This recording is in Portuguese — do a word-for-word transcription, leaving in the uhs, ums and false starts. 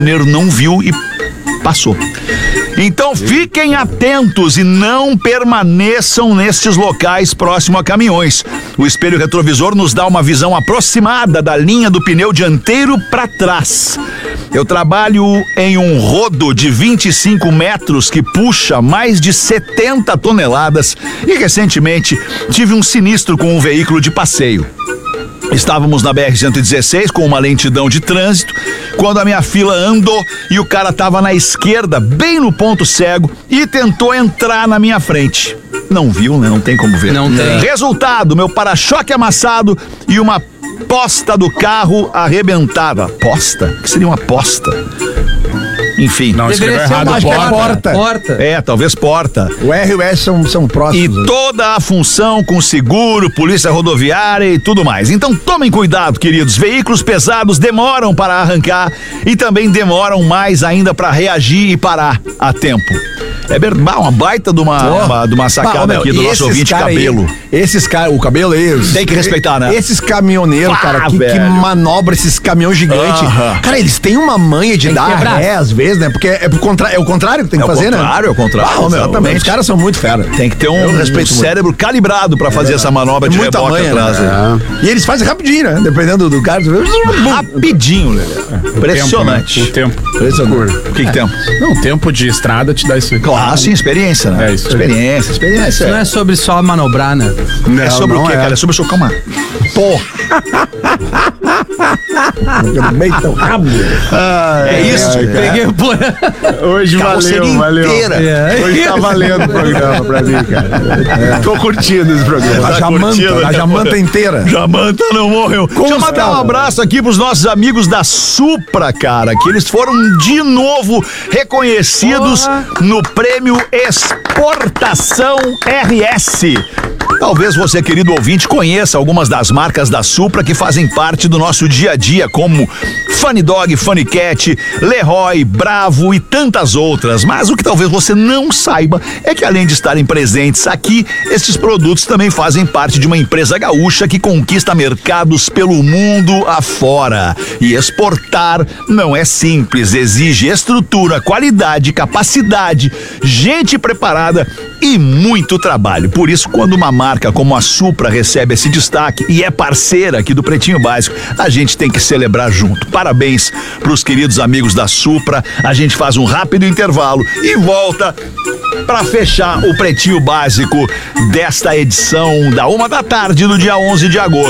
não viu e passou. Então fiquem atentos e não permaneçam nestes locais próximo a caminhões. O espelho retrovisor nos dá uma visão aproximada da linha do pneu dianteiro para trás. Eu trabalho em um rodo de vinte e cinco metros que puxa mais de setenta toneladas e recentemente tive um sinistro com um veículo de passeio. Estávamos na B R cento e dezesseis com uma lentidão de trânsito, quando a minha fila andou e o cara estava na esquerda, bem no ponto cego, e tentou entrar na minha frente. Não viu, né? Não tem como ver. Não tem. Resultado, meu para-choque amassado e uma posta do carro arrebentada. Posta? O que seria uma posta? Enfim. Não, escreveu errado. Acho que é porta. Porta. É, talvez porta. O R e o S são, são E próximos. toda a função com seguro, polícia rodoviária e tudo mais. Então tomem cuidado, queridos. Veículos pesados demoram para arrancar e também demoram mais ainda para reagir e parar a tempo. É verdade, uma baita de uma, Oh. uma, de uma sacada Bah, meu, aqui do e nosso esses ouvinte cara aí, cabelo. esses caras, o cabelo aí. os- Tem que respeitar, né? Esses caminhoneiros, Ah, cara, que, que velho. manobra esses caminhões gigantes. Aham. Cara, eles têm uma manha de Tem que dar quebrar. ré às vezes, né? Porque é, pro contra... é o contrário que tem que É o fazer, contrário, né? é o contrário, Ah, meu, exatamente. Os caras são muito fera. Tem que ter um, Eu um respeito muito. cérebro calibrado para fazer essa manobra É de muita reboque manha, atrás. né? aí. E eles fazem rapidinho, né? Dependendo do cara. Rapidinho, Lelê. Impressionante. O tempo. Impressionante. O que que tem? Não, o tempo de estrada te dá isso aí. Claro, sim, experiência, né? É isso aí. Experiência, experiência. Não é sobre só manobrar, né? É sobre o quê, cara? É sobre socar uma porra. Bem tão rápido. É isso. Peguei o por... Hoje Carroceria valeu, valeu. inteira. É. Hoje tá valendo o programa pra mim, cara. Tô curtindo esse programa. A Tá jamanta, curtindo, a né? jamanta inteira. Jamanta não morreu. Deixa eu mandar um abraço aqui pros nossos amigos da Supra, cara, que eles foram de novo reconhecidos Porra. no prêmio Exportação R S. Talvez você, querido ouvinte, conheça algumas das marcas da Supra que fazem parte do nosso dia a dia, como Funny Dog, Funny Cat, Leroy, Bravo e tantas outras. Mas o que talvez você não saiba é que, além de estarem presentes aqui, estes produtos também fazem parte de uma empresa gaúcha que conquista mercados pelo mundo afora. E exportar não é simples, exige estrutura, qualidade, capacidade, gente preparada e muito trabalho. Por isso, quando uma marca como a Supra recebe esse destaque e é parceira aqui do Pretinho Básico, a gente tem que celebrar junto. Parabéns pros queridos amigos da Supra. A gente faz um rápido intervalo e volta para fechar o Pretinho Básico desta edição da uma da tarde do dia onze de agosto.